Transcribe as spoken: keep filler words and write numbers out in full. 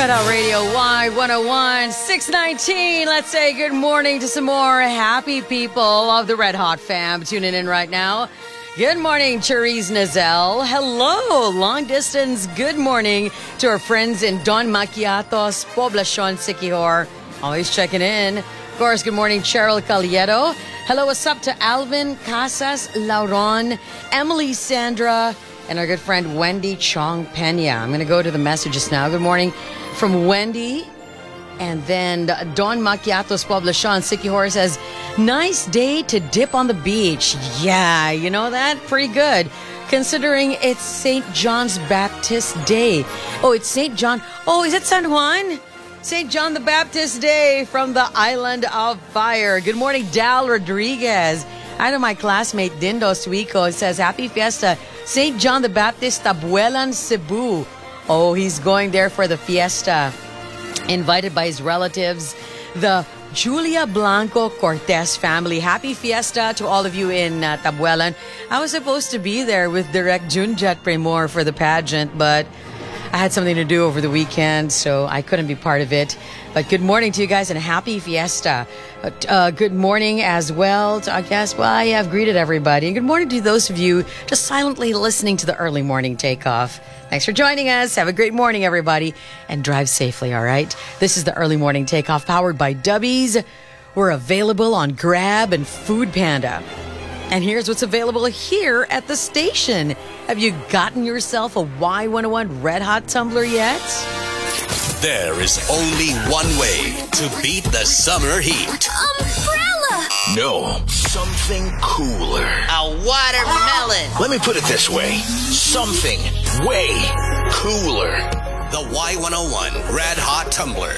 Red Hot Radio Y one oh one, six nineteen. Let's say good morning to some more happy people of the Red Hot fam tuning in right now. Good morning, Cherise Nazel. Hello, long distance. Good morning to our friends in Don Maquiatos, Poblacion, Siquijor. Always checking in. Of course, good morning, Cheryl Calieto. Hello, what's up to Alvin Casas, Lauron, Emily Sandra, and our good friend Wendy Chong Pena. I'm going to go to the messages now. Good morning from Wendy. And then Don Maquiatos Poblacion Siquijor says, nice day to dip on the beach. Yeah, you know that? Pretty good. Considering it's Saint John's Baptist Day. Oh, it's Saint John. Oh, is it San Juan? Saint John the Baptist Day from the Island of Fire. Good morning, Dal Rodriguez. I know my classmate Dindo Suico says, happy fiesta, Saint John the Baptist, Tabuelan, Cebu. Oh, he's going there for the fiesta. Invited by his relatives, the Julia Blanco Cortez family. Happy fiesta to all of you in uh, Tabuelan. I was supposed to be there with Direct Junjat Premor for the pageant, but I had something to do over the weekend, so I couldn't be part of it. But good morning to you guys and happy fiesta. Uh, good morning as well to, I guess, well, I have greeted everybody. And good morning to those of you just silently listening to the early morning takeoff. Thanks for joining us. Have a great morning, everybody. And drive safely, all right? This is the early morning takeoff powered by Dubbies. We're available on Grab and Food Panda. And here's what's available here at the station. Have you gotten yourself a Y one oh one Red Hot tumbler yet? There is only one way to beat the summer heat. Umbrella! No, something cooler. A watermelon. Let me put it this way. Something way cooler. The Y one oh one Red Hot Tumbler.